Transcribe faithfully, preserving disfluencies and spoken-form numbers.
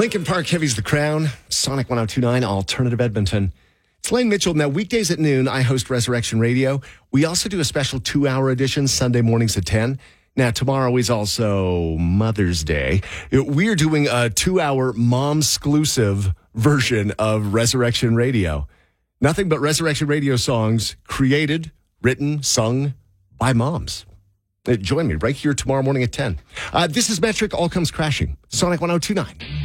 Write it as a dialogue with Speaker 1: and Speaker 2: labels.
Speaker 1: Lincoln Park Heavy's The Crown, Sonic one oh two point nine, Alternative Edmonton. It's Lane Mitchell. Now, weekdays at noon, I host Resurrection Radio. We also do a special two-hour edition Sunday mornings at ten. Now, tomorrow is also Mother's Day. We are doing a two-hour mom-exclusive version of Resurrection Radio. Nothing but Resurrection Radio songs created, written, sung by moms. Uh, Join me right here tomorrow morning at ten. Uh, this is Metric. All Comes Crashing. Sonic one oh two point nine.